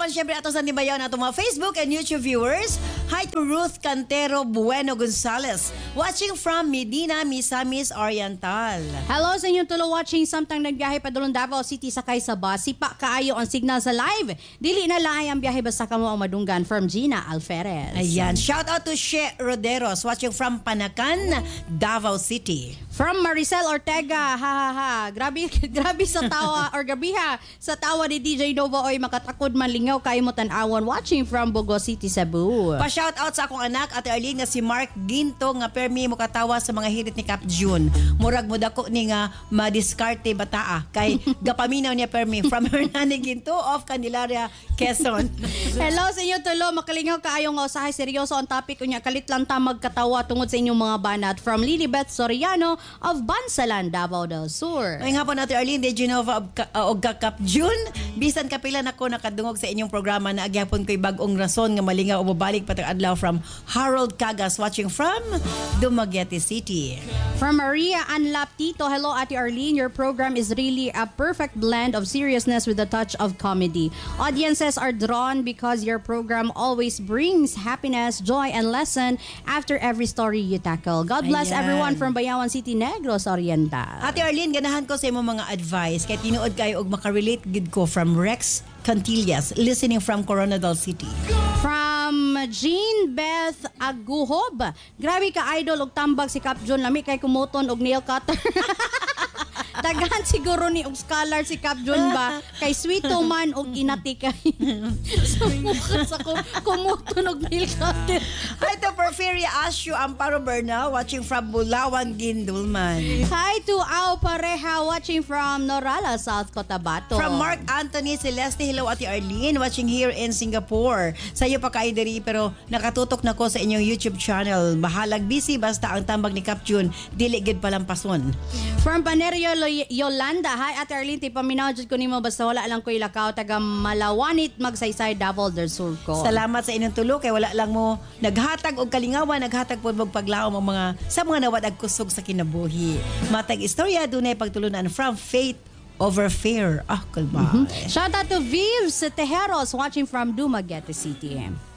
naman syempre ato sa Nibayaw na ato mga Facebook and YouTube viewers. Hi to Ruth Cantero Bueno Gonzalez, watching from Medina, Misamis Oriental. Hello sa inyong tulo watching samtang nagbiyahe padulong Davao City sakay sa bus. Sipa kaayo ang signal sa live. Dili na laay ang biyahe basta kamo ang madunggan from Gina Alferez. Ayan, shout out to She Roderos, watching from Panacan, Davao City. From Maricel Ortega, grabe sa tawa or gabiha sa tawa ni DJ Nova oy makatakod man lingaw kay mo tan-awon watching from Bogo City, Cebu. Pa-shout out sa akong anak Ate Arlene nga si Mark Ginto nga permi mo katawa sa mga hirit ni Cap June. Murag mo dako ni nga madiskarte bataa kay gapaminaw niya permi from Hernani Ginto of Candelaria, Quezon. Hello sa inyo tulo, makalingaw kaayo nga usahay seryoso ang topic unya kalit lang ta magkatawa tungod sa inyong mga banat from Lilibeth Soriano of Bansalan, Davao del Sur. Ay nga po natin Arlene de Genova og Cap June. Bisan kapila nako nakadungog sa inyong programa na agyapon ko'y bag-ong rason nga malingaw o mabalik patag adlaw from Harold Cagas watching from Dumaguete City. From Maria Anlap Tito, hello Ate Arlene, your program is really a perfect blend of seriousness with a touch of comedy. Audiences are drawn because your program always brings happiness, joy, and lesson after every story you tackle. God bless everyone from Bayawan City, Negros Oriental. Ate Arlene, ganahan ko sa imong mga advice kay tinuod kayo og makarelate gid ko from Rex Cantillas, listening from Coronadal City. From Jean Beth Aguhob, grabe ka idol og tambag si Cap John, lami kay kumuton og nail cutter. Daghan siguro ni og scholar si Cap John ba kay sweeto man og inati kay. Sumukat sa kumuton og nail cutter. Hi to Porfiria Asio Amparo Bernal, watching from Bulawan, Gindulman. Hi to Ao Pareha, watching from Norala, South Cotabato. From Mark Anthony Celeste, hello Ate Arlene, watching here in Singapore. Sa iyo pa kay diri pero nakatutok na ko sa inyong YouTube channel. Bahalag busy basta ang tambag ni Cap June dili gid palampason. From Panerio Yolanda, hi Ate Arlene, paminaw jud ko nimo basta wala lang ko ilakaw taga Malawanit Magsaysay, Davao del Sur ko. Salamat sa inyong tulo kay wala lang mo naghatag og kalingawan, naghatag pod og paglaom ang mga sa mga nawad ag kusog sa kinabuhi. Matag istorya dunay pagtulunan from faith over fear. Kalma. Shout out to Vives Tejeros, watching from Dumaguete City.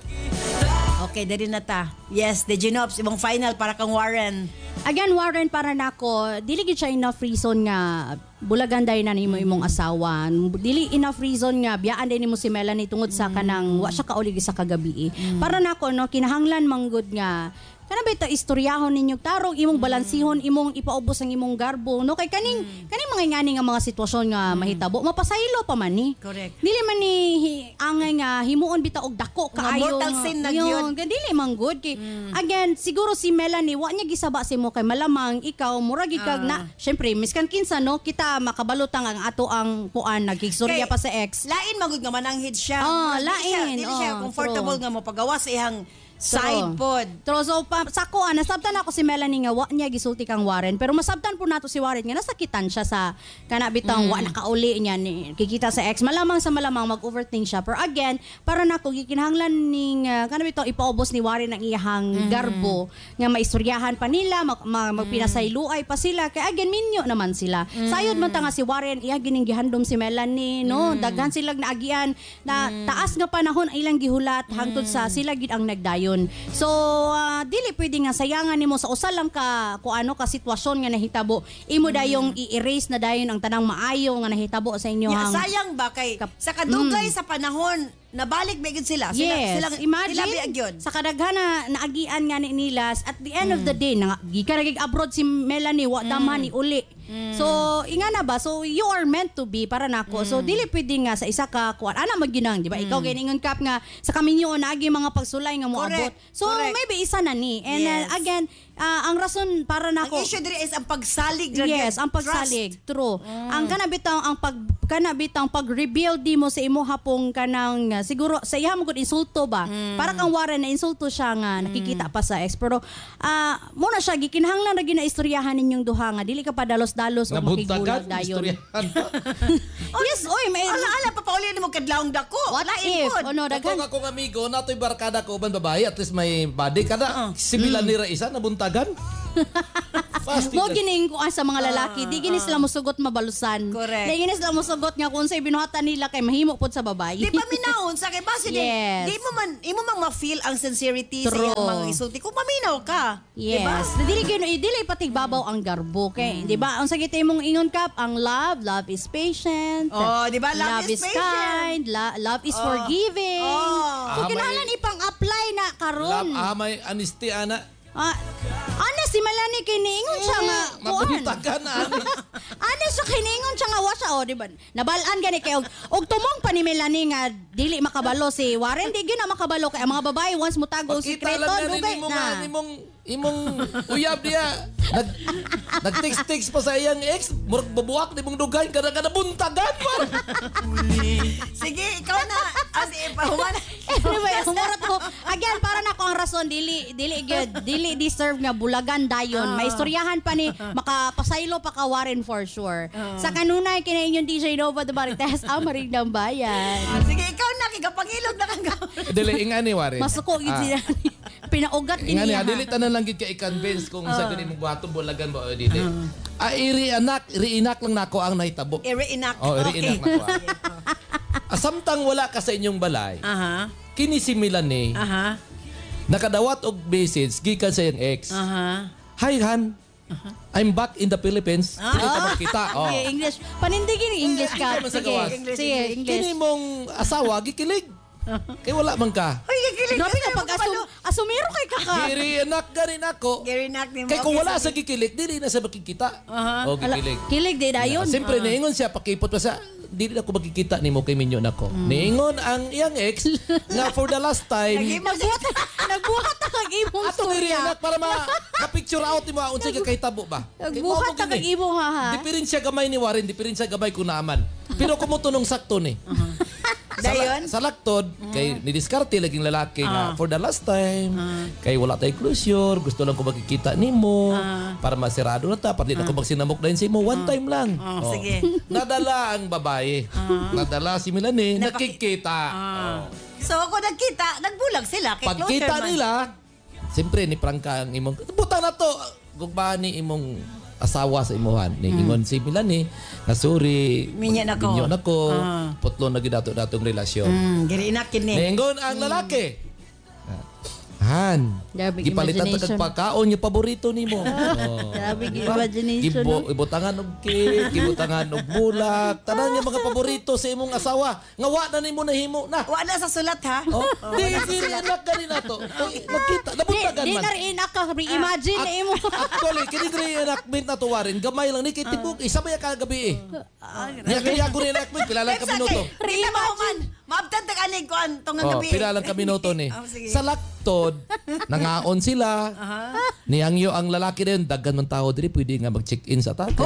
Okay, dali na ta. Yes, the Genops, ibang final para kang Warren. Again, Warren, para nako, dili gid siya enough reason nga bulagan day na nimo imong asawa. Dili enough reason nga biyaan din nimo si Melanie tungod sa kanang wa siya kauligi sa kagabi. Para nako no, kinahanglan manggod nga kana ba ito istoryahon ninyo tarong imong balansihon imong ipaubos ang imong garbo no kay kaning mga ngani nga mga sitwasyon nga mahitabo mapasaylo pa man ni. Correct. Dili man ni angay nga himuon bitaw og dako kaayo. Mortal sin na gyud. Dili man good kay again siguro si Melanie wa niya gisaba si mo kay malamang ikaw murag ikag na syempre miskan kinsa no kita makabalutang ang ato ang kuan nagkistorya pa sa ex. Lain magud nga mananghid siya. Lain. Dili siya comfortable nga mo pagawa sa ihang side pod. True. So, sako, nasabtan ako si Melanie nga wa niya gisulti kang Warren. Pero masabtan po nato si Warren nga nasakitan siya sa kanabitang wa nakauli niya ni kikita sa ex. Malamang sa malamang mag-overthink siya. Pero again, para nako gikinahanglan ning kanabitang ipaubos ni Warren ang iyahang garbo nga maistoryahan pa nila, magpinasayluay pa sila. Kaya again, minyo naman sila. Sayod man ta nga si Warren, iya gining gihandom si Melanie, no? Daghan sila naagian na taas nga panahon ilang gihulat hangtod sa sila gid ang nagdayo. So, dili pwede nga sayangan nimo sa usa lang ka kuano ka sitwasyon nga nahitabo. Imo dayong i-erase na dayon ang tanang maayo nga nahitabo sa inyo. Sayang ba kay sa kadugay sa panahon nabalik bigid sila. Yes. Sila imagine sa kadaghan na naagian nga ni nilas at the end of the day gikan abroad si Melanie wa daman ni uli. So ingana ba so you are meant to be para nako. So dili pwede nga sa isa ka kuan ana magginang di ba ikaw giningon kap nga sa kaminyo naagi mga pagsulay nga moabot. So maybe isa na ni and again ang rason para nako ang issue diri is ang pagsalig. Yes, ang pagsalig. True. Ang kanabitang pag-reveal di mo sa imo hapong kanang siguro sa iya mo gud insulto ba. Para kang Warren na insulto siya nga nakikita pa sa ex pero mo na siya gikinahanglan ra ginaistoryahan ninyong duha nga dili ka padalos-dalos o makigulag dayon. Yes, oy, may ala pa pauli mo kadlawng dako. What if? Ono daghan akong amigo natoy barkada ko uban babae at least may body kada sibilan nira isa nabuntagan. Fasting. Mo gining ko sa mga lalaki, di gini sila musugot mabalusan. Correct. Di gini sila musugot nga kung sa binuhatan nila kay mahimo pod sa babae. Di pa minahon sa kay base Yes. di mo man ma-feel ang sincerity sa True. iyang mga isulti kung paminaw ka. Diba? Yes. Dili patigbabaw ang garbo kay, di ba? Ang sakit imong ingon kap, ang love is patient. Oh, di ba? Love Love is is patient. kind, love is forgiving. Oh. So Amay- kinahanglan ipang-apply na karon. Amay honesty ana. Ana si Melanie kiniingon siya nga kuan. Mabuntagan ani. Ano siya kiniingon siya nga wa siya di ba? Nabalaan gani kay og tumong pa ni Melanie nga dili makabalo si Warren di gyud na makabalo kay ang mga babae once mutago ang Kita sikreto lang dugay mo na. nga imong uyab diya. Nag-text pa sa iyang ex, murag babuak ni mong dugay kada buntagan pa. Sige, ikaw na. As ipahuman. Anyway, humorot ko. Again, para na ko ang rason, dili deserve nga bulagan dayon. May istoryahan pa ni, makapasaylo pa ka Warren for sure. Sa kanunay, kinain yung DJ Nova de Marites, marig ng bayan. Sige, ikaw na. Kikapangilog na kang gawin. Dili ingani wari. Masuko, pinaugat din Ingani niya. dili tanan lang gid ka i-convince kung sa gani mong buhaton bulagan ba o dili. Iri-inak lang nako ang nahitabo. I-reenact. Oh, iri-inak nako. Samtang wala ka sa inyong balay, Aha. kini si Melanie, Aha. nakadawat og message gikan sa iyang ex. Aha. Hi Han, I'm back in the Philippines. Kita magkita. Oh. Okay, English. Panindigin yung English ka. Hindi man sa Sige, gawas. sige, English. Kini mong asawa gikilig. Kay wala man ka. Ay, kikilig. Grabe ka pag asumiro kay kaka. Iri-inak ganin ako. I-reenact ni mo. Kay kung wala sa gikilig, dili na sa makikita. O gikilig. Kilig din ayon. Siyempre, niingon siya, pakipot pa sa, dili na ako magkikita ni mo kay minyo nako. Niingon ang iyang ex, nga for the last time, Nagbuhat na kag imong ato storya. iri-inak para ma-picture out ni mo, unsay ka kay tabo ba? Nagbuhat na kag imong haha. Diferensya gamay ni Warren, diferensya gamay ko naaman. Pero kumutunong sakto ni. Dayon? Sa laktod, kay nidiskarte laging lalaki nga for the last time, kay wala tay closure, gusto lang ko makikita nimo para masirado na ta, para di na ko magsinamok na si mo one time lang. Oh. Sige. Nadala ang babae. Nadala si Melanie, nakikita. Oh. So ako nagkita, nagbulag sila. Kay Pagkita Closerman. nila, siyempre ni prangka ang imong, butang na to, gugba ni imong asawa sa imuhan. Ni ingon si Melanie, nga sorry, Minyo nako. minyo nako, putlo na gidato-datong relasyon. Giri-inak kini. Ningon ang lalaki. Han, Grabe gipalitan ta imagination. kag pagkaon yung paborito nimo. Oh. Grabe imagination. no? Ibutangan og cake, ibutangan og bulak, tanan yung mga paborito sa imong asawa. Nga wa na nimo nahimo na. Wala sa sulat ha. Oh, di anak gani nato. Nakita, nabuntagan Di man. na rin ka, imagine na imo. Actually, kini diri enactment na tuwarin, gamay lang ni kay tibok isa ba ya kagabi eh. Nya kaya ko rin enactment pila lang ka minuto. Rita ba man? Maabtan ta kanig ko an tong Oh, gabi. pila lang ka minuto ni. Sige. Sa laktod, nangaon sila. Niyangyo ang lalaki din, daggan man tao diri pwede nga mag-check-in sa tatay.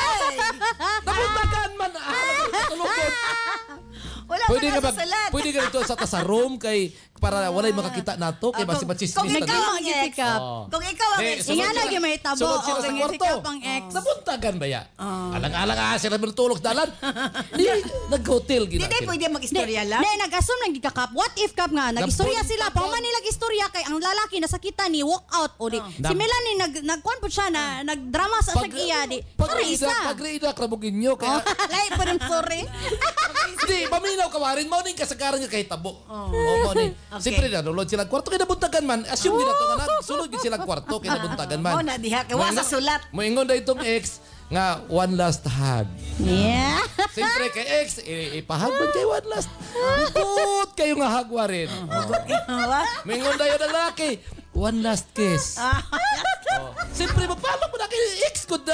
Nabuntagan man tulugod. Wala Pwede man nga na sa sulat. pwede nga dito sa room kay para walay makakita nato kay basi Kung machismis ikaw na. ang ex. Oh. Kung ikaw ang Di, ex. sunod Ingana sila- gyud may tabo. sunod sila sa Kung kwarto. ikaw pang ex. Nabuntagan ba ya? Alang-alang sila tulog dalan. Di nag-hotel gina. Hindi pwede mag-istorya lang. Ne, nag-assume nang gikakap. What if kap nga? Nag-istorya Nabuntagan. sila. Pauman nila istorya kay ang lalaki nasakitan ni walk out o di. Si Melanie nagkuan po siya na nagdrama sa iya di. Sorry isa. Pag-reida krabugin nyo kaya Lay pa rin sorry. Di, paminaw ka warin. Mauning kasagaran nga kay tabo. Mauning. Siyempre na, nulod silang kwarto. Kaya nabuntagan man. Assume nila ito nga na. Sunod yun silang kwarto. Kaya nabuntagan man. Oh, na diha. Kaya wala sa sulat. Moingon na itong ex nga one last hug. Yeah. Siyempre kay ex, ipahag man kay one last. Good kayo nga hug warin. Moingon na yun ang lalaki. One last kiss. Siyempre, magpalok mo na kay ex ko na.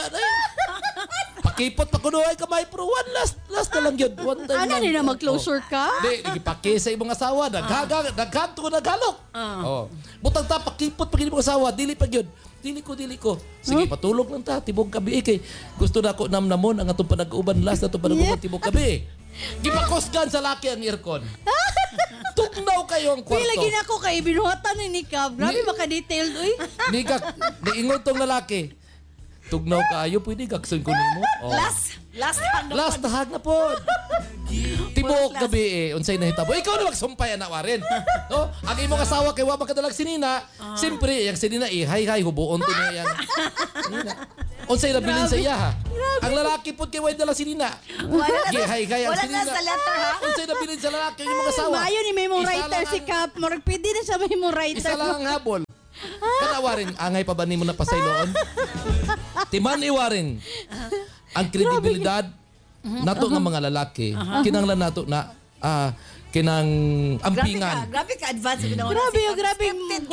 Pakipot pa kuno ay kamay pero one last na lang yun. One time Ano lang. ni na mag-closure ka? Di, nagipaki sa imong asawa. Naghanto ko naghalok. Oh. Butang ta, pakipot pag imong asawa. Dili pa yun. Dili ko. Sige, patulog lang ta. Tibog gabi kay gusto na ako namnamon ang atong panag-uban last na atong panag-uban tibog gabi. Gipakosgan sa laki ang aircon. Tugnaw kayo ang kwarto. Pila gina ko kay binuhatan ni Kab. Grabe maka-detailed uy. Niingon tong lalaki. Tugnaw kaayo, pwede gakson ko nimo. Oh. Last hug na Last hug na po. Tibok tibuok gabi unsay nahitabo. Ikaw na magsumpay anak Warren. No? Ang imong asawa kay wa magkadalag sinina, siyempre yang sinina hay hubuon to niya yan. Unsay nabilin sa iya ha. Ang lalaki pud kay way dala sinina. Hay ang Wala sinina. na sa letter ha. Unsay nabilin sa lalaki ang imong asawa. Maayo ni may mong Isa writer lang si ang- Cap. Murag pwede na siya may mong writer. Isa lang ang habol. Kana Warren, angay pa ba nimo na pasayloon? Timan ni Warren. Ang kredibilidad nato nga mga lalaki, kinanglan nato na kinang ampingan. Grabe ka advance. Grabe.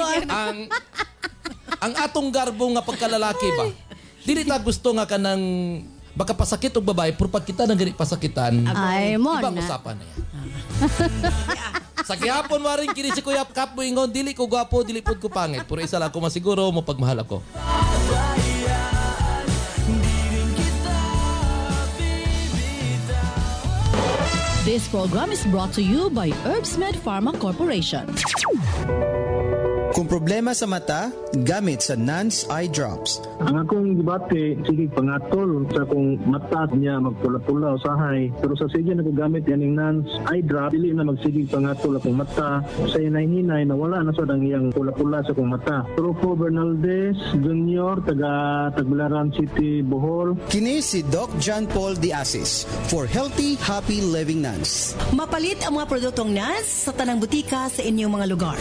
Ang atong garbo nga pagkalalaki ba? Dili ta gusto nga kanang baka pasakit og babae pero pag kita nang gani pasakitan. Ay, mo Ibang na. usapan na yan. Sa gihapon Warren kini si Kuya Kap mo ingon dili ko gwapo dili pud ko pangit pero isa lang ko masiguro mo pagmahal ako. This program is brought to you by Herbsmed Pharma Corporation. Kung problema sa mata, gamit sa Nance Eye Drops. Ang akong gibati, sige pangatol sa kung mata niya magpula-pula usahay. Pero sa sige nagagamit yaning Nance Eye Drop, dili na magsige pangatol akong mata. Sa hinay-hinay na wala na sa dang iyang pula-pula sa akong mata. Trupo Bernaldez Jr. taga Tagbilaran City, Bohol. Kini si Doc John Paul Diasis for Healthy, Happy Living Nance. Mapalit ang mga produktong NAS sa tanang butika sa inyong mga lugar.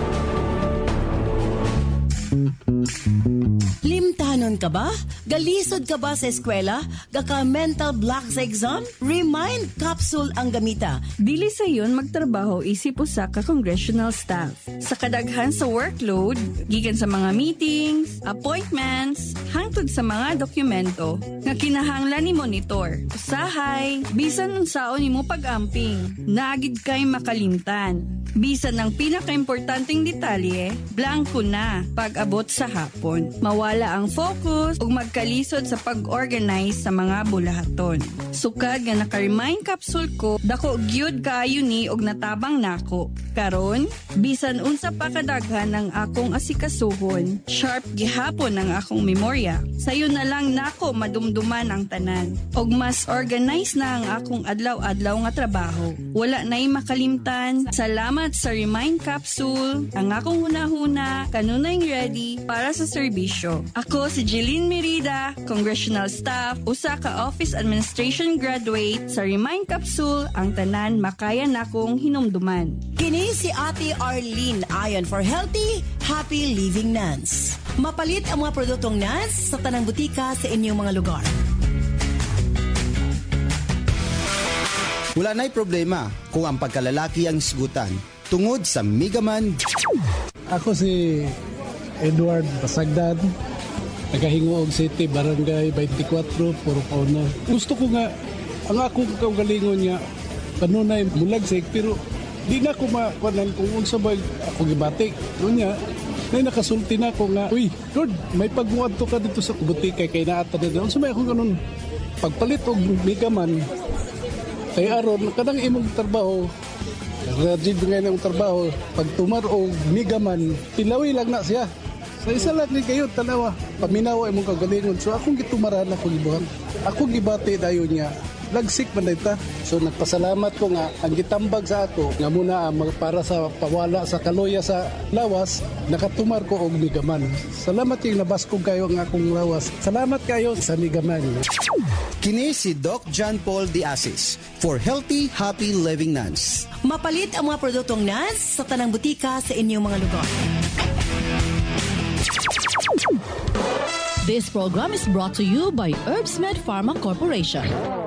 Limtanon ka ba? Galisod ka ba sa eskwela? Gaka mental block sa exam? Remind Capsule ang gamita. Dili sa iyon magtrabaho isip usa ka congressional staff. Sa kadaghan sa workload, gikan sa mga meetings, appointments, hangtod sa mga dokumento nga kinahanglan ni monitor. Usahay, bisan unsaon nimo pag-amping, naagid kay makalimtan. Bisan ang pinakaimportanteng detalye, blanco na pag-abot sa hapon. Mawala ang focus ug magkalisod sa pag-organize sa mga bulahaton. Sukad nga naka-remind capsule ko, dako gyud kaayo ni og natabang nako. Karon, bisan unsa pa kadaghan ang akong asikasuhon, sharp gihapon ang akong memorya. Sayo na lang nako madumduman ang tanan. Og mas organize na ang akong adlaw-adlaw nga trabaho. Wala na'y makalimtan. Salamat sa Remind Capsule. Ang akong hunahuna, kanunay ready para sa serbisyo. Ako si Jeline Merida, Congressional Staff, usa ka Office Administration Graduate sa Remind Capsule, ang tanan makaya nakong hinumduman. Kini si Ate Arlene ayon for Healthy, Happy Living Nance. Mapalit ang mga produktong NAS sa tanang butika sa inyong mga lugar. Wala na'y problema kung ang pagkalalaki ang isgutan tungod sa Migaman. Ako si Edward Basagdan, nagahingoog City, Barangay 24, Puro Pauna. Gusto ko nga, ang akong kaugalingon niya, kanunay mulagsik, pero di na ako makuanan kung unsa ba ako gibatik. Unya, na nakasulti na ako nga, uy, Lord, may pagmuad to ka dito sa butika kay naata na unsa may akong ganun. Pagpalit og Migaman, kay aron kadang imong trabaho, graduate nga ng trabaho, pag tumaro Migaman, pilawi lang na siya. Sa isa lang ni kayo, tanawa, paminawa imong kagalingon. So akong gitumaran ako gibuhan. Ako gibati dayon niya. Lagsik man dayta. So nagpasalamat ko nga ang gitambag sa ato nga muna para sa pawala sa kaloya sa lawas, nakatumar ko og Migaman. Salamat yung nabaskog kayo ang akong lawas. Salamat kayo sa Migaman. Kini si Doc John Paul Diasis for Healthy, Happy Living Nance. Mapalit ang mga produktong NAS sa tanang butika sa inyong mga lugar. This program is brought to you by Herbsmed Pharma Corporation.